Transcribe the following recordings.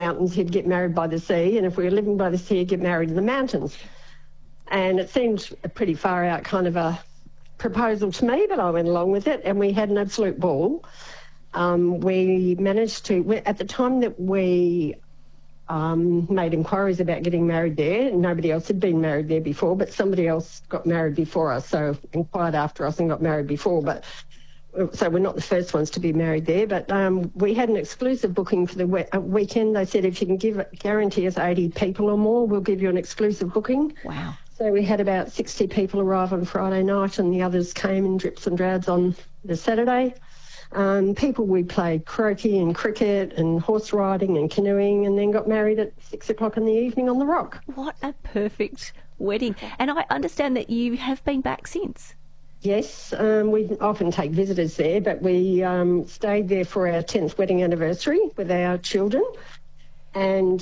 mountains, he'd get married by the sea, and if we were living by the sea, he'd get married in the mountains. And it seemed a pretty far out kind of a proposal to me, but I went along with it, and we had an absolute ball. We managed to, at the time that we made inquiries about getting married there, nobody else had been married there before, but somebody else got married before us, so inquired after us and got married before, but so we're not the first ones to be married there. But we had an exclusive booking for the weekend. They said if you can guarantee us 80 people or more, we'll give you an exclusive booking. Wow. So we had about 60 people arrive on Friday night, and the others came in drips and drabs on the Saturday. We played croquet and cricket and horse riding and canoeing, and then got married at 6 o'clock in the evening on the rock. What a perfect wedding. And I understand that you have been back since. Yes, we often take visitors there, but we stayed there for our 10th wedding anniversary with our children. And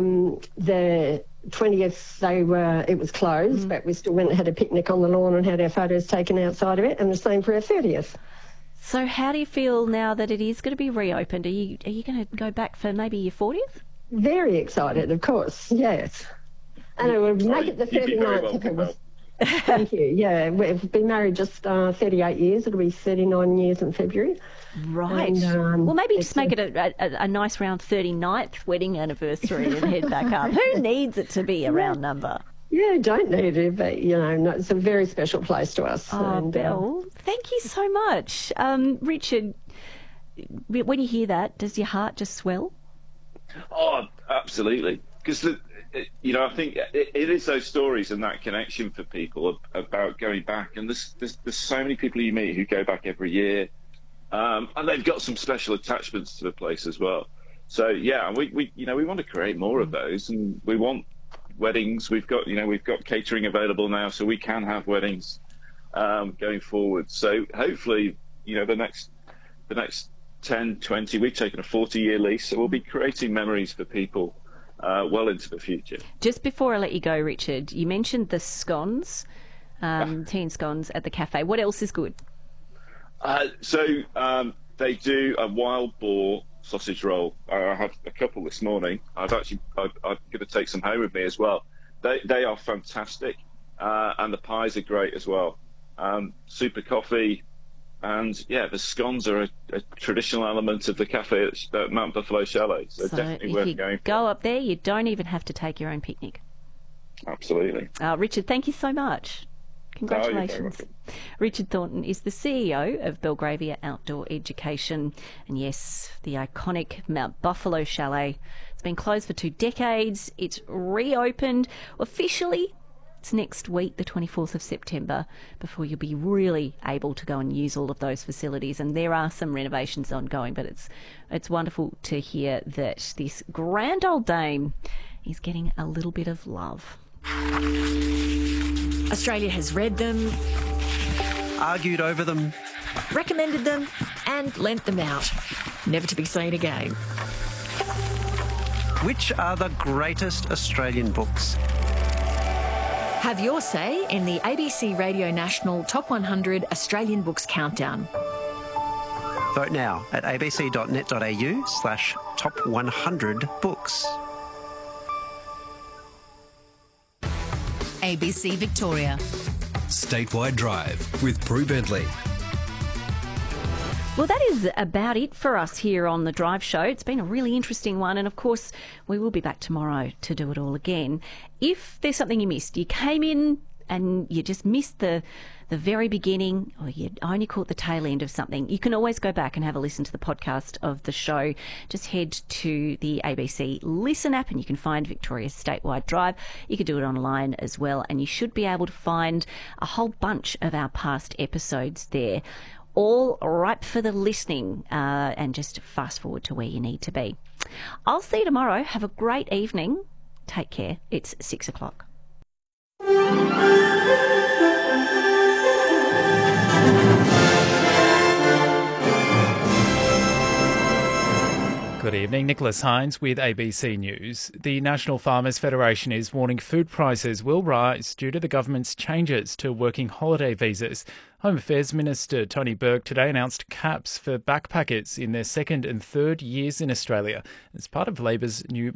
the 20th, it was closed, but we still went and had a picnic on the lawn and had our photos taken outside of it, and the same for our 30th. So how do you feel now that it is going to be reopened? Are you going to go back for maybe your 40th? Very excited, of course, yes. And it would make it the 39th if it was. Thank you. Yeah, we've been married just 38 years. It'll be 39 years in February. Right. And, well, maybe just make it a nice round 39th wedding anniversary and head back up. Who needs it to be a round number? Yeah, don't need it, but, it's a very special place to us. Oh, and, Belle, thank you so much. Richard, when you hear that, does your heart just swell? Oh, absolutely. Because, I think it is those stories and that connection for people about going back. And there's so many people you meet who go back every year. And they've got some special attachments to the place as well. So, yeah, we want to create more of those, and we want weddings. We've got catering available now, so we can have weddings going forward. So hopefully, the next 10, 20, we've taken a 40-year lease, so we'll be creating memories for people well into the future. Just before I let you go, Richard, you mentioned the scones, tea and scones at the cafe. What else is good? They do a wild boar sausage roll. I had a couple this morning. I'm going to take some home with me as well. They are fantastic, and the pies are great as well. Super coffee, and the scones are a traditional element of the cafe at Mount Buffalo Chalet. So definitely worth going for. Go up there, you don't even have to take your own picnic. Absolutely. Richard, thank you so much. Congratulations. Richard Thornton is the CEO of Belgravia Outdoor Education. And yes, the iconic Mount Buffalo Chalet. It's been closed for 2 decades. It's reopened officially. It's next week, the 24th of September, before you'll be really able to go and use all of those facilities. And there are some renovations ongoing, but it's wonderful to hear that this grand old dame is getting a little bit of love. Australia has read them, argued over them, recommended them, and lent them out, never to be seen again. Which are the greatest Australian books? Have your say in the ABC Radio National Top 100 Australian Books Countdown. Vote now at abc.net.au/top100books. ABC Victoria. Statewide Drive with Prue Bentley. Well, that is about it for us here on The Drive Show. It's been a really interesting one, and of course we will be back tomorrow to do it all again. If there's something you missed, you came in and you just missed the very beginning, or you only caught the tail end of something, you can always go back and have a listen to the podcast of the show. Just head to the ABC Listen app and you can find Victoria's Statewide Drive. You can do it online as well, and you should be able to find a whole bunch of our past episodes there, all ripe for the listening, and just fast forward to where you need to be. I'll see you tomorrow. Have a great evening. Take care. It's 6 o'clock. Good evening, Nicholas Hines with ABC News. The National Farmers Federation is warning food prices will rise due to the government's changes to working holiday visas. Home Affairs Minister Tony Burke today announced caps for backpackers in their second and third years in Australia as part of Labor's new